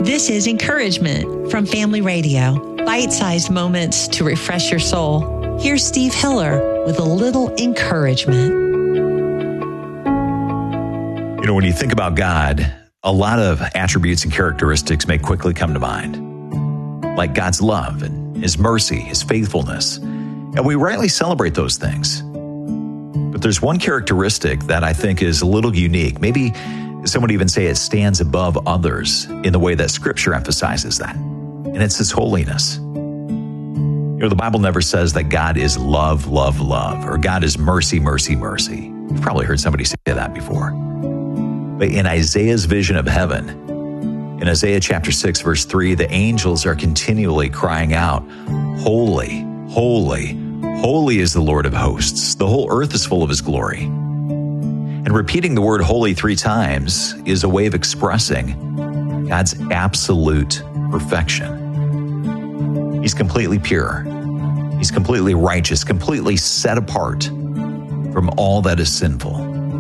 This is Encouragement from Family Radio. Bite-sized moments to refresh your soul. Here's Steve Hiller with a little encouragement. You know, when you think about God, a lot of attributes and characteristics may quickly come to mind, like God's love and His mercy, His faithfulness. And we rightly celebrate those things. But there's one characteristic that I think is a little unique. Maybe some would even say it stands above others in the way that Scripture emphasizes that. And it's His holiness. You know, the Bible never says that God is love, love, love, or God is mercy, mercy, mercy. You've probably heard somebody say that before. But in Isaiah's vision of heaven, in Isaiah chapter 6, verse 3, the angels are continually crying out, "Holy, holy, holy is the Lord of hosts. The whole earth is full of His glory." And repeating the word holy 3 times is a way of expressing God's absolute perfection. He's completely pure. He's completely righteous, completely set apart from all that is sinful.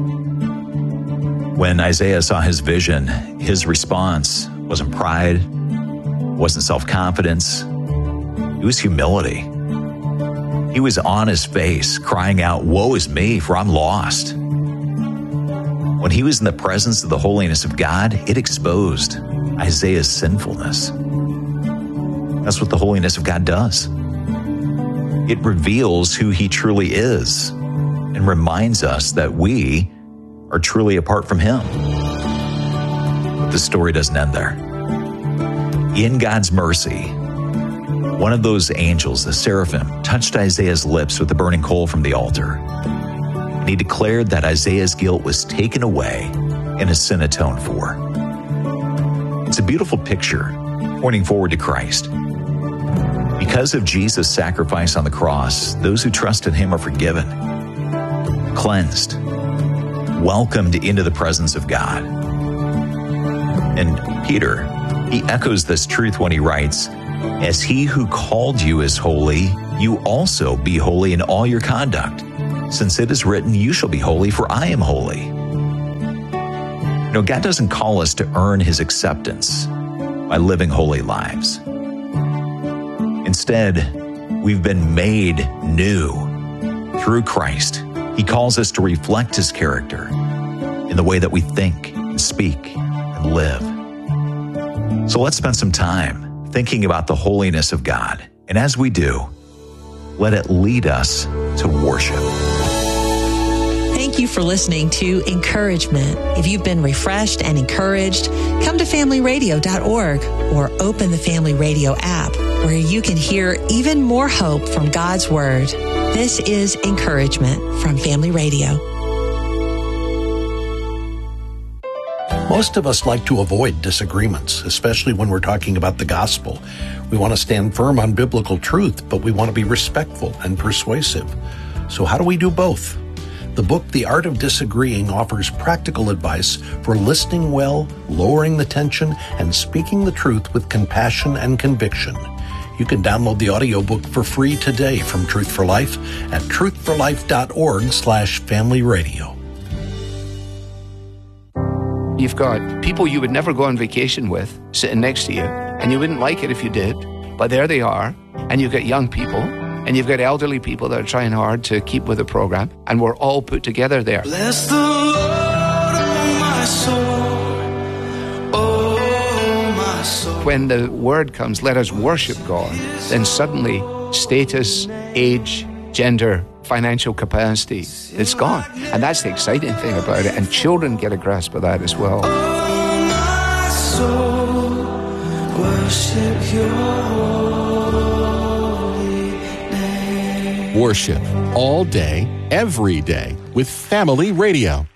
When Isaiah saw his vision, his response wasn't pride, wasn't self-confidence. It was humility. He was on his face, crying out, "Woe is me, for I'm lost." When he was in the presence of the holiness of God, it exposed Isaiah's sinfulness. That's what the holiness of God does. It reveals who He truly is and reminds us that we are truly apart from Him. But the story doesn't end there. In God's mercy, one of those angels, the seraphim, touched Isaiah's lips with the burning coal from the altar. And he declared that Isaiah's guilt was taken away and his sin atoned for. It's a beautiful picture pointing forward to Christ. Because of Jesus' sacrifice on the cross, those who trust in Him are forgiven, cleansed, welcomed into the presence of God. And Peter, he echoes this truth when he writes, "As He who called you is holy, you also be holy in all your conduct. Since it is written, you shall be holy, for I am holy." You know, God doesn't call us to earn His acceptance by living holy lives. Instead, we've been made new through Christ. He calls us to reflect His character in the way that we think and speak and live. So let's spend some time thinking about the holiness of God. And as we do, let it lead us to worship. Thank you for listening to Encouragement. If you've been refreshed and encouraged, come to familyradio.org or open the Family Radio app, where you can hear even more hope from God's Word. This is Encouragement from Family Radio. Most of us like to avoid disagreements, especially when we're talking about the gospel. We want to stand firm on biblical truth, but we want to be respectful and persuasive. So how do we do both? The book, The Art of Disagreeing, offers practical advice for listening well, lowering the tension, and speaking the truth with compassion and conviction. You can download the audiobook for free today from Truth for Life at truthforlife.org/familyradio. You've got people you would never go on vacation with sitting next to you, and you wouldn't like it if you did, but there they are. And you've got young people, and you've got elderly people that are trying hard to keep with the program, and we're all put together there. Bless the Lord, oh my soul, oh my soul. When the word comes, let us worship God, then suddenly status, age, gender, financial capacity, it's gone. And that's the exciting thing about it. And children get a grasp of that as well. Oh my soul, worship your holy name. Worship all day, every day with Family Radio.